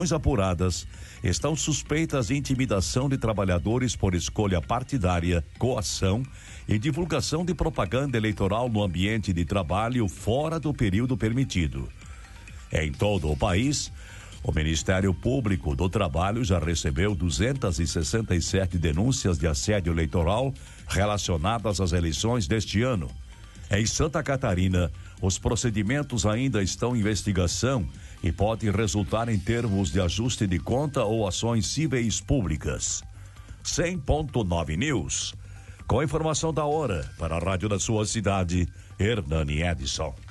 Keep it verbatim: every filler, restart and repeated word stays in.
apuradas, estão suspeitas de intimidação de trabalhadores por escolha partidária, coação e divulgação de propaganda eleitoral no ambiente de trabalho fora do período permitido. Em todo o país, o Ministério Público do Trabalho já recebeu duzentas e sessenta e sete denúncias de assédio eleitoral relacionadas às eleições deste ano. Em Santa Catarina, os procedimentos ainda estão em investigação e podem resultar em termos de ajuste de conta ou ações cíveis públicas. cem ponto nove News. Com a informação da hora, para a rádio da sua cidade, Hernani Edson.